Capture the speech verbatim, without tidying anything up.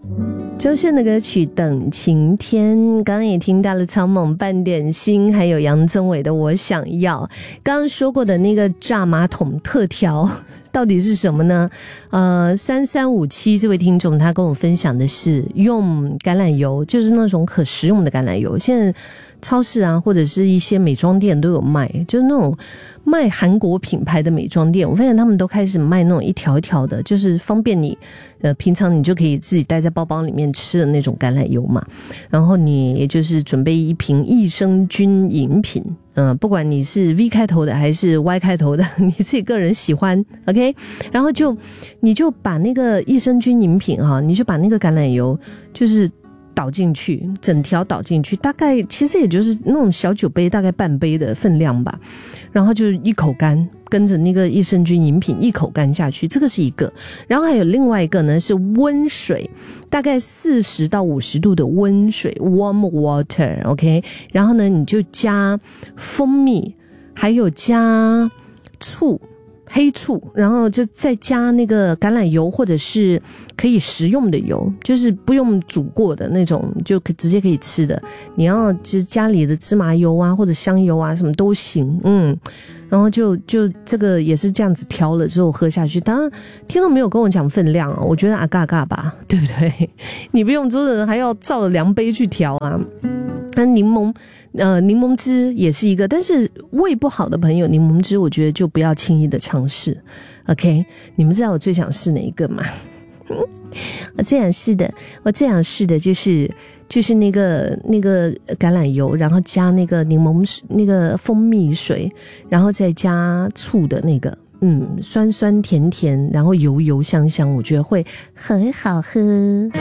周深的歌曲《等晴天》，刚刚也听到了草蜢半点心，还有杨宗纬的《我想要》。刚刚说过的那个炸马桶特调到底是什么呢？呃，三三五七这位听众他跟我分享的是用橄榄油，就是那种可食用的橄榄油。现在超市啊，或者是一些美妆店都有卖，就是那种卖韩国品牌的美妆店，我发现他们都开始卖那种一条一条的，就是方便你呃，平常你就可以自己带在包包里面吃的那种橄榄油嘛。然后你也就是准备一瓶益生菌饮品，嗯、呃，不管你是 V 开头的还是 Y 开头的，你自己个人喜欢 ，OK。然后就你就把那个益生菌饮品哈、啊，你就把那个橄榄油就是倒进去，整条倒进去，大概其实也就是那种小酒杯大概半杯的分量吧，然后就一口干，跟着那个益生菌饮品一口干下去，这个是一个。然后还有另外一个呢是温水，大概四十到五十度的温水 warm water OK， 然后呢你就加蜂蜜，还有加醋，黑醋，然后就再加那个橄榄油，或者是可以食用的油，就是不用煮过的那种，就直接可以吃的。你要就是家里的芝麻油啊，或者香油啊，什么都行，嗯。然后就就这个也是这样子调了之后喝下去。当然听众没有跟我讲分量哦，我觉得啊嘎嘎吧，对不对？你不用做的人还要照着量杯去调啊。那柠檬呃柠檬汁也是一个，但是胃不好的朋友，柠檬汁我觉得就不要轻易的尝试。OK， 你们知道我最想试哪一个吗？我最想试的，我最想试的就是就是那个那个橄榄油，然后加那个柠檬水，那个蜂蜜水，然后再加醋的那个，嗯，酸酸甜甜，然后油油香香，我觉得会很好喝。